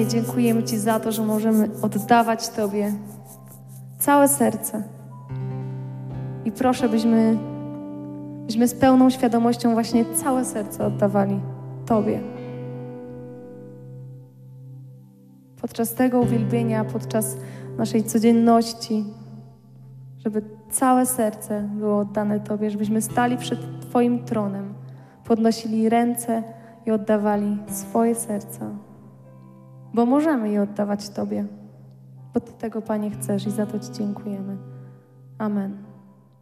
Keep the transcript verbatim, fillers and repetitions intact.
Panie, dziękujemy Ci za to, że możemy oddawać Tobie całe serce. I proszę, byśmy, byśmy z pełną świadomością właśnie całe serce oddawali Tobie. Podczas tego uwielbienia, podczas naszej codzienności, żeby całe serce było oddane Tobie, żebyśmy stali przed Twoim tronem, podnosili ręce i oddawali swoje serca. Bo możemy je oddawać Tobie, bo Ty tego, Panie, chcesz i za to Ci dziękujemy. Amen.